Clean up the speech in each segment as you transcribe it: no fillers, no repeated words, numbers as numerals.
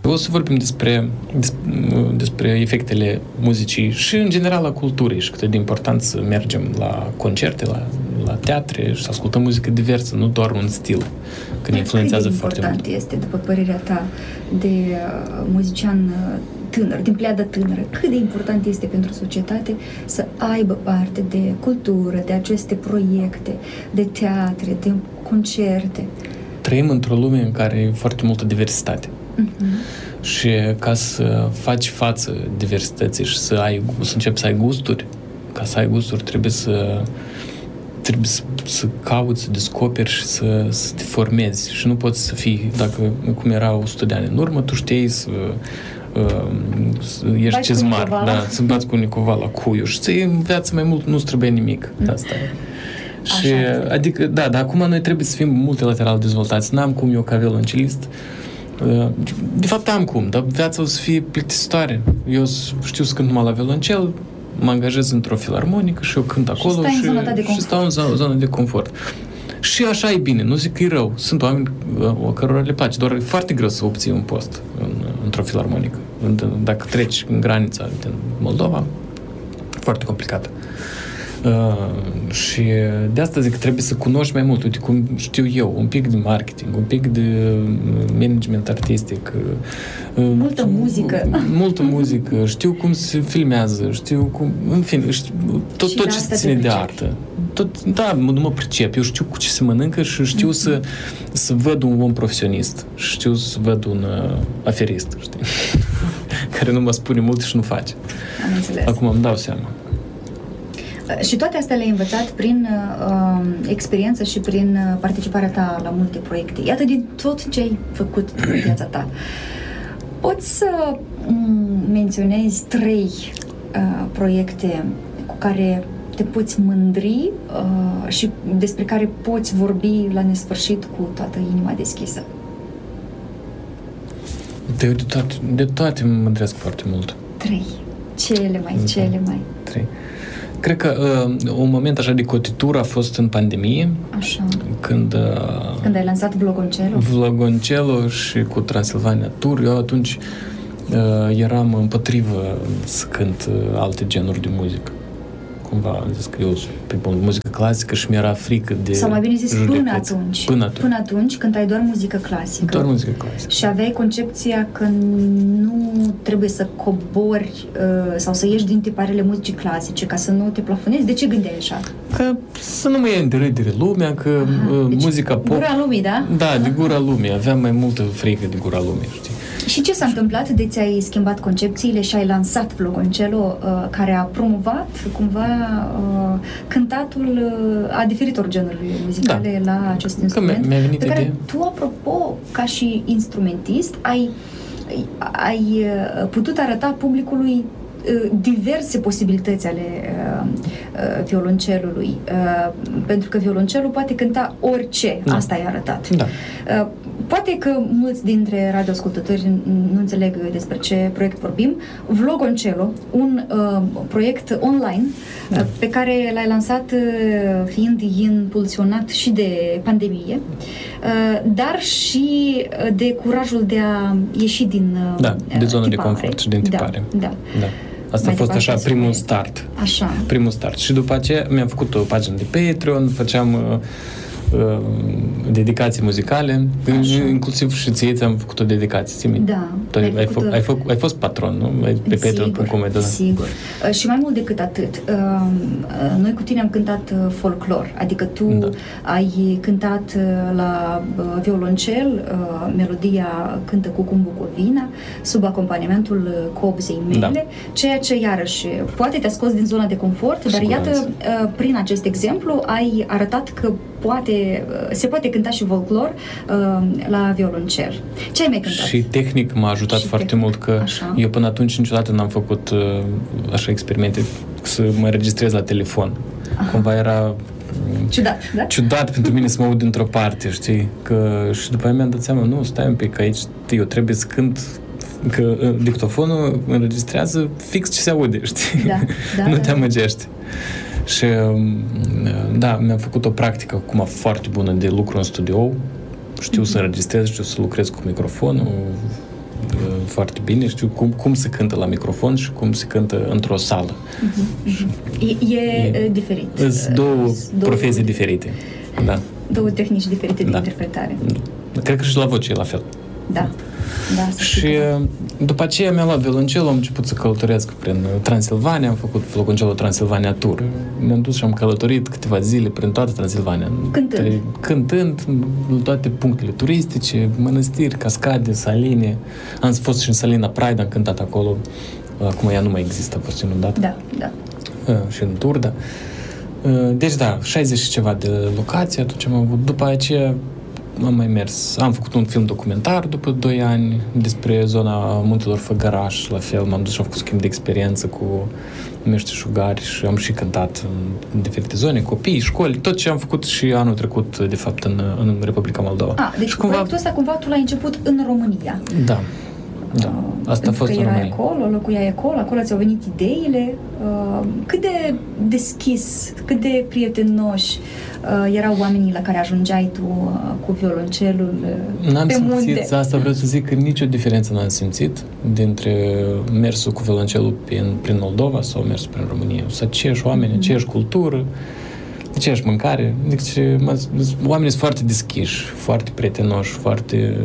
O să vorbim despre efectele muzicii și, în general, a culturii și cât de important să mergem la concerte, la teatre și să ascultăm muzică diversă, nu doar un stil, că ne influențează foarte mult. Cât de important este, după părerea ta, de muzician tânăr, din pleada tânără, cât de important este pentru societate să aibă parte de cultură, de aceste proiecte, de teatre, de concerte? Trăim într-o lume în care e foarte multă diversitate. Și ca să faci față diversității și să începi să ai gusturi, ca să ai gusturi trebuie să cauți, să descoperi și să te formezi. Și nu poți să fii, dacă cum era 100 de ani în urmă, tu știi să ești cizmar, să bați cu Nicova la cuiu și ți în viață mai mult nu-ți trebuie nimic. Asta e. Și, adică, dar acum noi trebuie să fim multilateral dezvoltați. N-am cum eu ca violoncelist. De fapt am cum, dar viața o să fie plictisitoare. Eu știu să cânt numai la violoncel, mă angajez într-o filarmonică și eu cânt acolo și stau în zona de confort. Și așa e bine, nu zic că e rău. Sunt oameni cărora le place, doar e foarte greu să obții un post într-o filarmonică. Dacă treci în granița din Moldova, foarte complicată. Și de asta zic că trebuie să cunoști mai mult, uite cum știu eu, un pic de marketing, un pic de management artistic, multă muzică, știu cum se filmează, știu cum, în fine, tot ce ține de artă. Nu mă pricep, eu știu cu ce se mănâncă și știu să văd un om profesionist, știu să văd un aferist, știi? Care nu mă spune mult și nu face. Am înțeles. Acum îmi dau seama. Și toate astea le-ai învățat prin experiență și prin participarea ta la multe proiecte. Iată, din tot ce ai făcut în viața ta, poți să menționezi 3 proiecte cu care te poți mândri și despre care poți vorbi la nesfârșit cu toată inima deschisă? De toate mă mândresc foarte mult. 3. Cele mai. 3. Cred că un moment așa de cotitură a fost în pandemie. Așa. Când ai lansat Vlogoncello și cu Transilvania Tour. Eu atunci eram împotrivă să cânt alte genuri de muzică. Cumva am zis că eu sunt muzică clasică și mi-era frică de sau mai bine zis judecăți. Până atunci cântai doar muzică clasică. Doar muzică clasică. Și aveai concepția că nu trebuie să cobori sau să ieși din tiparele muzicii clasice ca să nu te plafonezi. De ce gândeai așa? Că să nu mă ia în derâdere lumea, că deci muzica pop... gura lumii, da? Da, de gura lumii. Aveam mai multă frică de gura lumii, știi? Și ce s-a întâmplat de ți-ai schimbat concepțiile și ai lansat Vlogoncello, care a promovat cumva cântatul a diferitor genuri muzicale la acest instrument, pe care tu, apropo, ca și instrumentist, ai putut arăta publicului diverse posibilități ale violoncelului, pentru că violoncelul poate cânta orice, asta ai arătat. Da. Poate că mulți dintre radioascultători nu înțeleg despre ce proiect vorbim. Vlogoncello, un proiect online pe care l-ai lansat fiind impulsionat și de pandemie, dar și de curajul de a ieși din de zona de confort și din tipare. Da. Asta a fost așa primul start. Așa. Primul start. Și după aceea mi-am făcut o pagină de Patreon, făceam dedicații muzicale, inclusiv și ție ți-am făcut o dedicație. Da. Ai fost patron, nu? Pe Patreon.com. Sigur. Și mai mult decât atât, noi cu tine am cântat folclor, adică tu ai cântat la violoncel melodia Cântă Cucum Bucovina sub acompaniamentul cobzei mele, ceea ce iarăși poate te-a scos din zona de confort, dar iată, prin acest exemplu ai arătat că se poate cânta și folclor la violoncel. Ce ai mai cântat? Și tehnic m-a ajutat foarte mult, că eu până atunci niciodată n-am făcut așa experimente să mă înregistrez la telefon. Cumva era ciudat pentru mine să mă aud dintr-o parte, știi? Și după aia mi-am dat seama, nu, stai un pic, că aici eu trebuie să cânt, că dictofonul înregistrează fix ce se aude, știi? Nu te amăgești. Și mi-am făcut o practică acum foarte bună de lucru în studio. Știu să înregistrez, știu să lucrez cu microfonul, foarte bine, știu cum se cântă la microfon și cum se cântă într-o sală. E diferit. Sunt două profesii diferite. Da. Două tehnici diferite de interpretare. Cred că și la voce e la fel. Da. Și după aceea mi-am luat violoncelul, am început să călătoresc prin Transilvania, am făcut violoncelul Transilvania Tour. Mi-am dus și am călătorit câteva zile prin toată Transilvania. Cântând în toate punctele turistice, mănăstiri, cascade, saline. Am fost și în Salina Pride, am cântat acolo. Acum ea nu mai există, a fost inundat. Da. Și în Turda. Deci 60 și ceva de locații atunci am avut. După aceea am mai mers. Am făcut un film documentar după 2 ani despre zona Muntelor Făgăraș. La fel, m-am dus și am făcut schimb de experiență cu meșteșugari și am și cântat în diferite zone, copii, școli, tot ce am făcut și anul trecut, de fapt, în Republica Moldova. Deci proiectul ăsta cumva tu l-ai început în România. Da. Asta a fost în România. Acolo, locuiai acolo ți-au venit ideile. Cât de deschis, cât de prietenoși erau oamenii la care ajungeai tu cu violoncelul pe munte? Asta vreau să zic că nicio diferență n-am simțit dintre mersul cu violoncelul prin Moldova sau mersul prin România. Sunt aceiași oameni, aceeași cultură, aceeași mâncare. Deci, oamenii sunt foarte deschiși, foarte prietenoși, foarte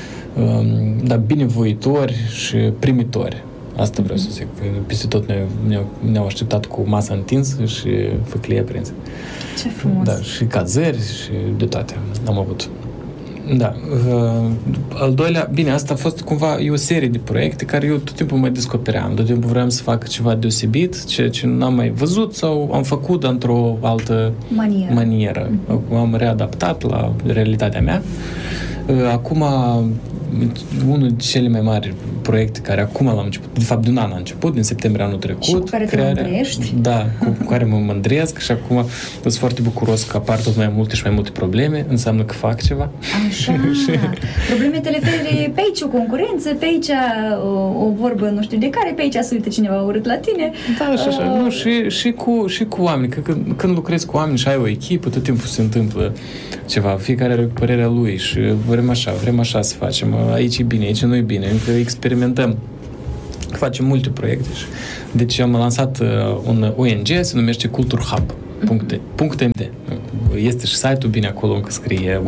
binevoitori și primitori. Asta vreau să zic. Peste tot ne-au așteptat cu masa întinsă și făclie aprinsă. Ce frumos! Da, și cazări și de toate am avut. Da. Al doilea, bine, asta a fost cumva o serie de proiecte care eu tot timpul mai descopeream. Tot timpul vreau să fac ceva deosebit, ceea ce n-am mai văzut sau am făcut într-o altă manieră. Am readaptat la realitatea mea. Acum, unul dintre cele mai mari proiecte care acum l-am început, de fapt de un an a început, din septembrie anul trecut. Și cu care te mândrești? Da, cu care mă mândresc și acum sunt foarte bucuros că apar tot mai multe și mai multe probleme, înseamnă că fac ceva. Așa, probleme te referi pe aici o concurență, pe aici o vorbă nu știu de care, pe aici se uită cineva urât la tine. Da, și așa, nu, și cu oameni, că când lucrezi cu oameni și ai o echipă, tot timpul se întâmplă ceva, fiecare are părerea lui și vrem așa să facem, aici e bine, aici nu e bine, încă experimentăm. Facem multe proiecte. Deci am lansat un ONG, se numește Culture Hub. .md. Este și site-ul, bine, acolo încă scrie,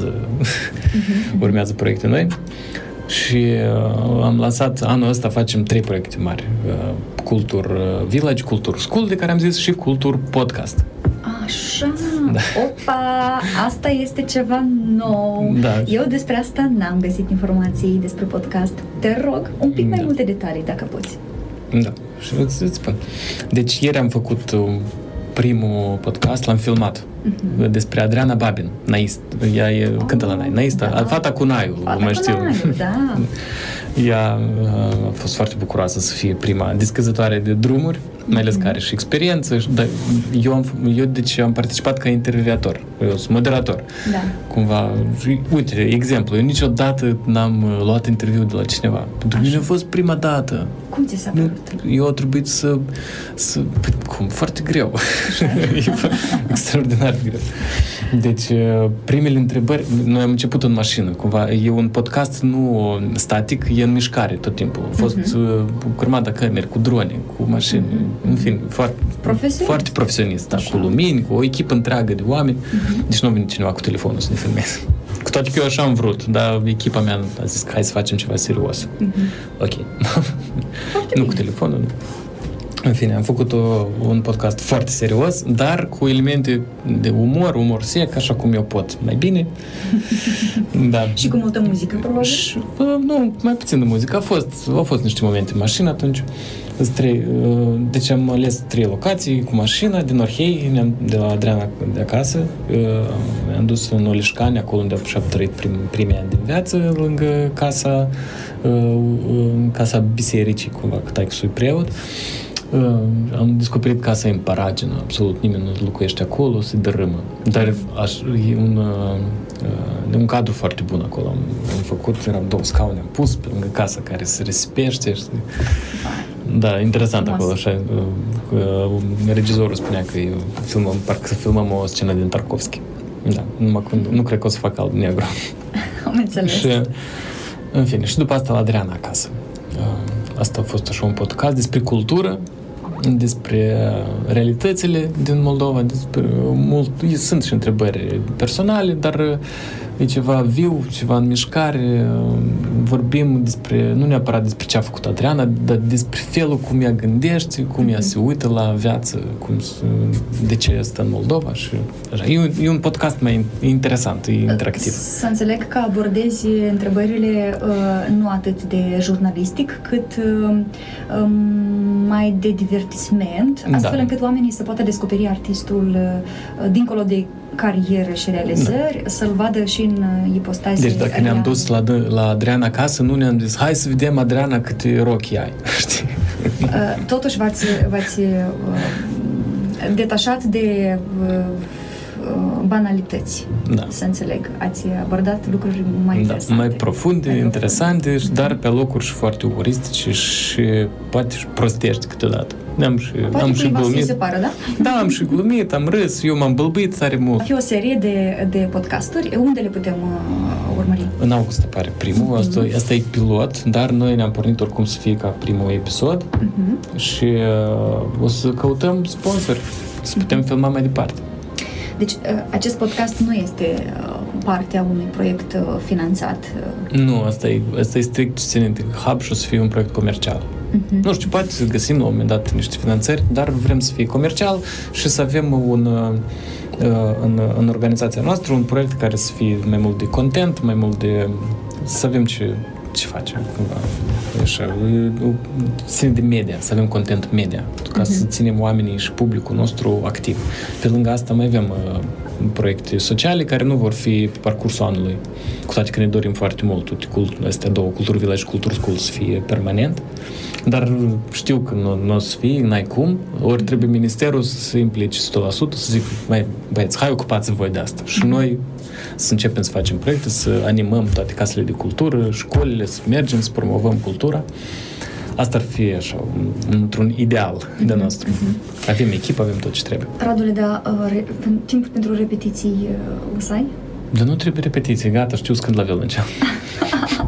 urmează proiecte noi. Și am lansat, anul ăsta facem 3 proiecte mari. Culture Village, Culture School, de care am zis, și Culture Podcast. Așa, opa, asta este ceva nou. Da. Eu despre asta n-am găsit informații despre podcast. Te rog, un pic mai multe detalii, dacă poți. Da, și îți spun. Deci ieri am făcut primul podcast, l-am filmat, despre Adriana Babin, naist. Ea cântă la Naista, fata cu naiul, mă știu. Da. Ea a fost foarte bucuroasă să fie prima descăzătoare de drumuri, mai ales că are și experiență. Dar eu deci am participat ca intervievator, eu sunt moderator. Da. Cumva, uite, exemplu, eu niciodată n-am luat interviu de la cineva. Pentru mine a fost prima dată. Cum ți s-a părut? Eu a trebuit să foarte greu. Extraordinar de greu. Deci, primele întrebări, noi am început în mașină, cumva, e un podcast nu static, e în mișcare tot timpul. A fost cu grămadă camere, cu drone, cu mașini, în fin, foarte profesionist, da, cu lumini, cu o echipă întreagă de oameni. Deci nu a venit cineva cu telefonul să ne filmeze. Cu toate că eu așa am vrut, dar echipa mea a zis că hai să facem ceva serios. Ok. Nu cu telefonul, nu. În fine, am făcut un podcast foarte serios, dar cu elemente de umor sec, așa cum eu pot, mai bine. Da. Și cu multă muzică, probabil? Nu, mai puțin de muzică. Au fost niște momente în mașină atunci. Deci am ales 3 locații cu mașina din Orhei, de la Adriana de acasă. Am dus în Olișcani, acolo unde și-a trăit primii ani din viață, lângă casa bisericii, cumva, că taică-sul preot. Am descoperit casa în paragină, absolut nimeni nu locuiește acolo, se dărâmă. Dar e un cadru foarte bun acolo. Am făcut, eram 2 scaune, am pus pe lângă casa care se risipește. Da, interesant acolo, așa. Regizorul spunea că parcă să filmăm o scenă din Tarkovski. Da, numai nu cred că o să fac alb-negru. Am înțeles. În fine, și după asta la Adriana acasă. Asta a fost așa un podcast despre cultură, despre realitățile din Moldova, sunt și întrebări personale, dar e ceva viu, ceva în mișcare. Vorbim despre, nu neapărat despre ce a făcut Adriana, dar despre felul cum ea gândește, cum ea se uită la viață, de ce stă în Moldova și așa. E un podcast mai interesant, e interactiv. Să înțeleg că abordezi întrebările nu atât de jurnalistic, cât mai de divertisment, astfel încât oamenii să poată descoperi artistul dincolo de carieră și realizări, să-l vadă și în ipostaze. Deci dacă ne-am dus la Adriana acasă, nu ne-am zis, hai să vedem Adriana câte rochi ai, știi? Totuși v-ați detașat de banalități, să înțeleg. Ați abordat lucruri mai interesante. Mai profunde, interesante, dar pe locuri și foarte umoristice și poate și prostești câteodată. Am și glumit. Se pară, da? Da, am și glumit, am râs, eu m-am bălbit tare mult. Va fi o serie de podcasturi. Unde le putem urmări? În august apare primul. Asta e pilot, dar noi ne-am pornit oricum să fie ca primul episod și o să căutăm sponsori să putem filma mai departe. Deci, acest podcast nu este partea unui proiect finanțat? Nu, asta e strict ținut de hub și o să fie un proiect comercial. Nu știu, poate să găsim la un moment dat niște finanțări, dar vrem să fie comercial și să avem în organizația noastră un proiect care să fie mai mult de content, mai mult de... să avem ce facem, cumva. Așa, ține de media, să avem content media, ca să ținem oamenii și publicul nostru activ. Pe lângă asta mai avem proiecte sociale care nu vor fi pe parcursul anului, cu toate că ne dorim foarte mult astea două, Culture Village și Culture School, să fie permanent, dar știu că nu o să fie, n-ai cum, ori trebuie ministerul să se implice 100%, să zic, mai băieți, hai ocupați voi de asta. Și noi să începem să facem proiecte, să animăm toate casele de cultură, școlile, să mergem, să promovăm cultura. Asta ar fi așa, într-un ideal de nostru. Avem echipă, avem tot ce trebuie. Radule, dar timp pentru repetiții o să ai? Dar nu trebuie repetiții, gata, știu când la violoncel.